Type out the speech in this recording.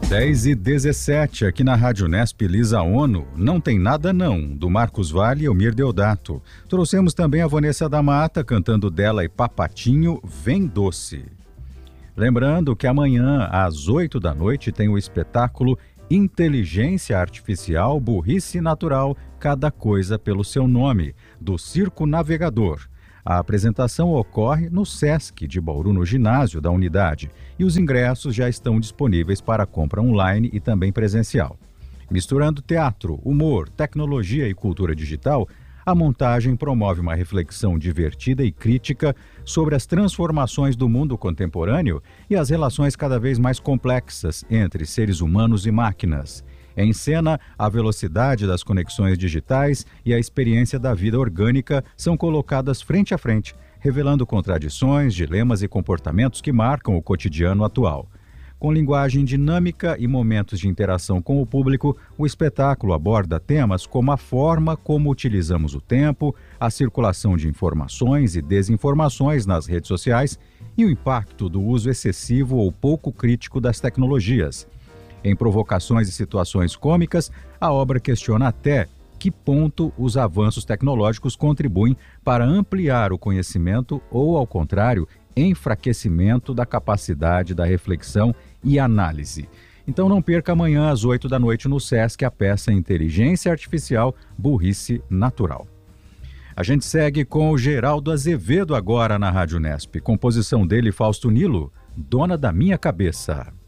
10h17, aqui na Rádio Unesp Lisa ONU. Não tem nada não, do Marcos Vale e Elmir Deodato. Trouxemos também a Vanessa da Mata cantando dela e Papatinho, Vem Doce. Lembrando que amanhã, às 8 da noite, tem o espetáculo Inteligência Artificial, Burrice Natural, Cada Coisa pelo Seu Nome, do Circo Navegador. A apresentação ocorre no Sesc de Bauru, no ginásio da unidade, e os ingressos já estão disponíveis para compra online e também presencial. Misturando teatro, humor, tecnologia e cultura digital, a montagem promove uma reflexão divertida e crítica sobre as transformações do mundo contemporâneo e as relações cada vez mais complexas entre seres humanos e máquinas. Em cena, a velocidade das conexões digitais e a experiência da vida orgânica são colocadas frente a frente, revelando contradições, dilemas e comportamentos que marcam o cotidiano atual. Com linguagem dinâmica e momentos de interação com o público, o espetáculo aborda temas como a forma como utilizamos o tempo, a circulação de informações e desinformações nas redes sociais e o impacto do uso excessivo ou pouco crítico das tecnologias. Em provocações e situações cômicas, a obra questiona até que ponto os avanços tecnológicos contribuem para ampliar o conhecimento ou, ao contrário, enfraquecimento da capacidade da reflexão e análise. Então não perca amanhã às 8 da noite no Sesc a peça Inteligência Artificial, Burrice Natural. A gente segue com o Geraldo Azevedo agora na Rádio Unesp. Composição dele, Fausto Nilo, Dona da Minha Cabeça.